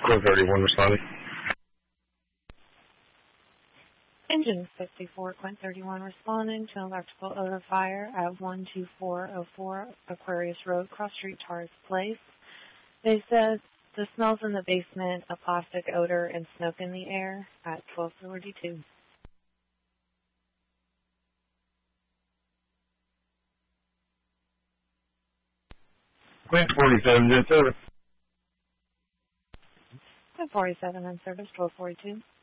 431 responding. Engine 54, Quint 31 responding to an electrical odor fire at 12404 Aquarius Road, Cross Street, Torres Place. They said the smells in the basement, a plastic odor and smoke in the air at 1242. Quint 47, is over. Quint 47 in service, 1242.